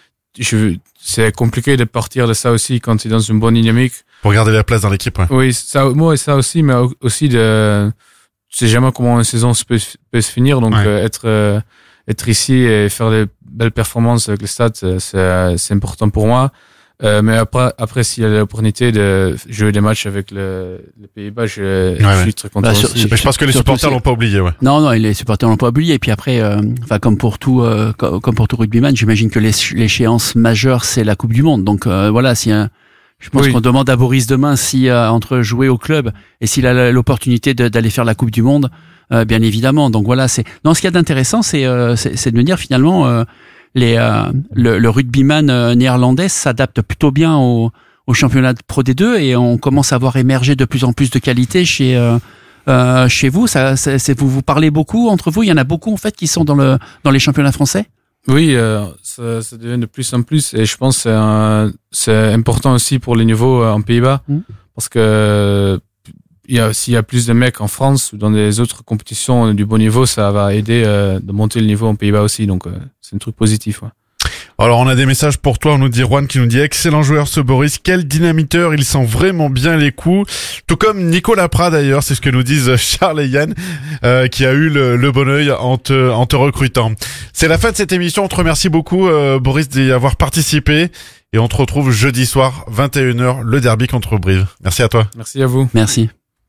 je, c'est compliqué de partir de ça aussi quand tu es dans une bonne dynamique. Pour garder la place dans l'équipe. Ouais. Oui, ça moi ça aussi, mais aussi de tu sais jamais comment une saison peut, peut se finir, donc ouais. euh, être euh, être ici et faire des belles performances avec le Stade, c'est c'est important pour moi. Euh, mais après, après s'il y a l'opportunité de jouer des matchs avec le, le Pays-Bas, je, ouais, je suis ouais. très content. Bah, sur, aussi. Je pense que les supporters l'ont pas oublié, ouais. Non, non, les supporters l'ont pas oublié. Et puis après, euh, enfin, comme pour tout, euh, comme pour tout rugbyman, j'imagine que l'échéance majeure, c'est la Coupe du Monde. Donc euh, voilà, si un, je pense oui. qu'on demande à Boris demain si euh, entre jouer au club et s'il a l'opportunité de, d'aller faire la Coupe du Monde, euh, bien évidemment. Donc voilà, c'est. Non, ce qu'il y a d'intéressant, c'est, euh, c'est, c'est de me dire finalement. Euh, Les, euh, le, le rugbyman euh, néerlandais s'adapte plutôt bien au, au championnat de Pro D deux et on commence à voir émerger de plus en plus de qualité chez euh, euh, chez vous. Ça, c'est, c'est, vous vous parlez beaucoup entre vous. Il y en a beaucoup en fait qui sont dans le dans les championnats français. Oui, euh, ça, ça devient de plus en plus et je pense que c'est, un, c'est important aussi pour les niveaux euh, en Pays-Bas mmh. parce que il y a, s'il y a plus de mecs en France ou dans des autres compétitions du bon niveau, ça va aider euh, de monter le niveau en Pays-Bas aussi. Donc, euh, c'est un truc positif. Ouais. Alors, on a des messages pour toi. On nous dit Juan qui nous dit excellent joueur ce Boris. Quel dynamiteur. Il sent vraiment bien les coups. Tout comme Nicolas Prat d'ailleurs. C'est ce que nous disent Charles et Yann, euh, qui a eu le, le bon œil en te, en te recrutant. C'est la fin de cette émission. On te remercie beaucoup, euh, Boris, d'y avoir participé. Et on te retrouve jeudi soir, vingt et une heures, le derby contre Brive. Merci à toi. Merci à vous. Merci.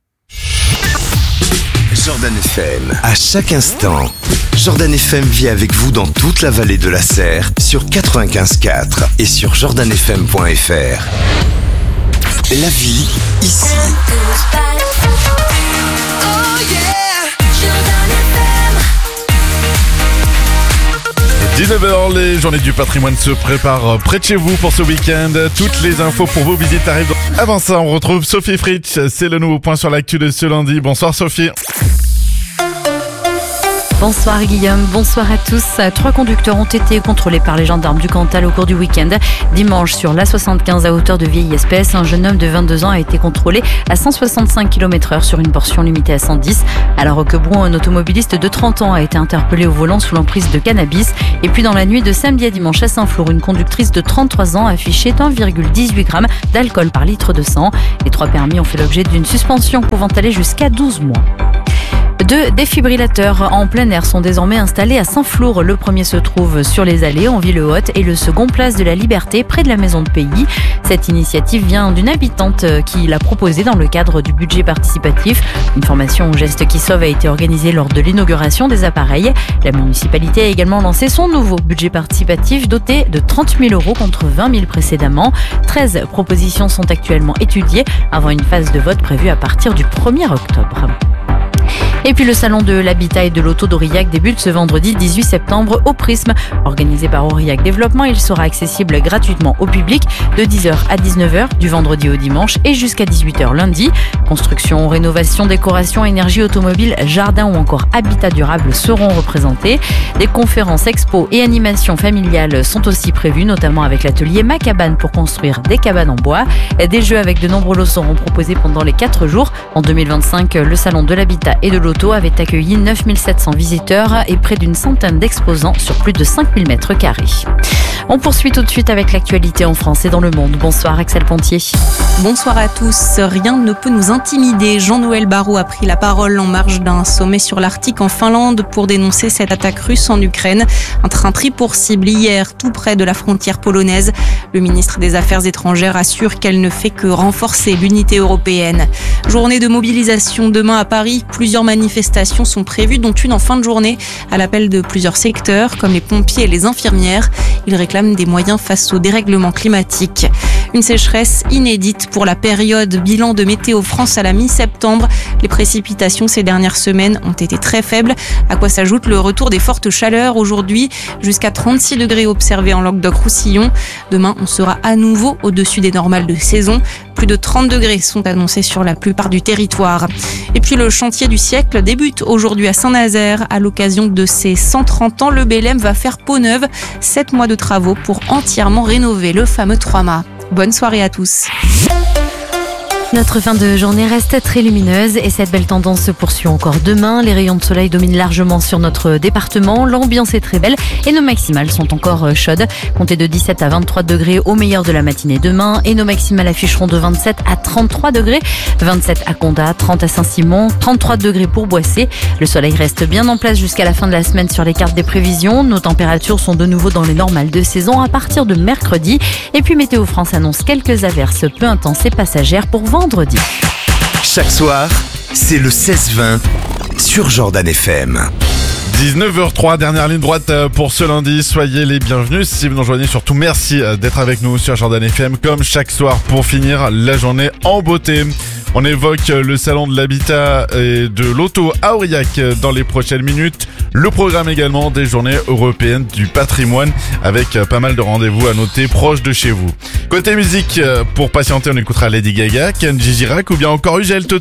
Jordan F M, à chaque instant. Jordan F M vit avec vous dans toute la vallée de la Serre, sur quatre-vingt-quinze quatre et sur jordan f m point f r. La vie, ici. dix-neuf heures, les journées du patrimoine se préparent près de chez vous pour ce week-end. Toutes les infos pour vos visites arrivent. Avant ça, on retrouve Sophie Fritsch. C'est le nouveau point sur l'actu de ce lundi. Bonsoir Sophie. Bonsoir Guillaume, bonsoir à tous. Trois conducteurs ont été contrôlés par les gendarmes du Cantal au cours du week-end. Dimanche, sur l'A soixante-quinze à hauteur de Vieille Espèce, un jeune homme de vingt-deux ans a été contrôlé à cent soixante-cinq kilomètres heure sur une portion limitée à cent dix. Alors au Quebron, un automobiliste de trente ans a été interpellé au volant sous l'emprise de cannabis. Et puis dans la nuit de samedi à dimanche à Saint-Flour, une conductrice de trente-trois ans affichait un virgule dix-huit grammes d'alcool par litre de sang. Les trois permis ont fait l'objet d'une suspension pouvant aller jusqu'à douze mois. Deux défibrillateurs en plein air sont désormais installés à Saint-Flour. Le premier se trouve sur les allées en ville haute et le second place de la Liberté près de la Maison de Pays. Cette initiative vient d'une habitante qui l'a proposée dans le cadre du budget participatif. Une formation au geste qui sauve a été organisée lors de l'inauguration des appareils. La municipalité a également lancé son nouveau budget participatif doté de trente mille euros contre vingt mille précédemment. treize propositions sont actuellement étudiées avant une phase de vote prévue à partir du premier octobre. Et puis le salon de l'habitat et de l'auto d'Aurillac débute ce vendredi dix-huit septembre au Prisme. Organisé par Aurillac Développement, il sera accessible gratuitement au public de dix heures à dix-neuf heures du vendredi au dimanche et jusqu'à dix-huit heures lundi. Construction, rénovation, décoration, énergie automobile, jardin ou encore habitat durable seront représentés. Des conférences, expos et animations familiales sont aussi prévues, notamment avec l'atelier Ma Cabane pour construire des cabanes en bois. Des jeux avec de nombreux lots seront proposés pendant les quatre jours. En deux mille vingt-cinq, le salon de l'habitat et de l'auto avait accueilli neuf mille sept cents visiteurs et près d'une centaine d'exposants sur plus de cinq mille mètres carrés. On poursuit tout de suite avec l'actualité en France et dans le monde. Bonsoir Axel Pontier. Bonsoir à tous. Rien ne peut nous intimider. Jean-Noël Barrot a pris la parole en marge d'un sommet sur l'Arctique en Finlande pour dénoncer cette attaque russe en Ukraine. Un train pris pour cible hier tout près de la frontière polonaise. Le ministre des Affaires étrangères assure qu'elle ne fait que renforcer l'unité européenne. Journée de mobilisation demain à Paris. Plusieurs manifestations sont prévues, dont une en fin de journée à l'appel de plusieurs secteurs comme les pompiers et les infirmières. Ils réclament des moyens face au dérèglement climatique. Une sécheresse inédite pour la période. Bilan de Météo France à la mi-septembre. Les précipitations ces dernières semaines ont été très faibles, à quoi s'ajoute le retour des fortes chaleurs aujourd'hui, jusqu'à trente-six degrés observés en Languedoc-Roussillon. Demain, on sera à nouveau au-dessus des normales de saison. Plus de trente degrés sont annoncés sur la plupart du territoire. Et puis le chantier du siècle débute aujourd'hui à Saint-Nazaire. À l'occasion de ses cent trente ans, le B L M va faire peau neuve. Sept mois de travaux pour entièrement rénover le fameux trois-mâts. Bonne soirée à tous. Notre fin de journée reste très lumineuse et cette belle tendance se poursuit encore demain. Les rayons de soleil dominent largement sur notre département. L'ambiance est très belle et nos maximales sont encore chaudes. Comptez de dix-sept à vingt-trois degrés au meilleur de la matinée demain et nos maximales afficheront de vingt-sept à trente-trois degrés. vingt-sept à Condat, trente à Saint-Simon, trente-trois degrés pour Boissé. Le soleil reste bien en place jusqu'à la fin de la semaine sur les cartes des prévisions. Nos températures sont de nouveau dans les normales de saison à partir de mercredi. Et puis Météo France annonce quelques averses peu intenses et passagères pour vendredi. Vendredi. Chaque soir, c'est le seize vingt sur Jordan F M. dix-neuf heures trois, dernière ligne droite pour ce lundi. Soyez les bienvenus. Si vous nous rejoignez, surtout merci d'être avec nous sur Jordan F M comme chaque soir pour finir la journée en beauté. On évoque le salon de l'habitat et de l'auto à Aurillac dans les prochaines minutes. Le programme également des journées européennes du patrimoine avec pas mal de rendez-vous à noter proches de chez vous. Côté musique, pour patienter, on écoutera Lady Gaga, Kenji Girac ou bien encore Ugel Toto.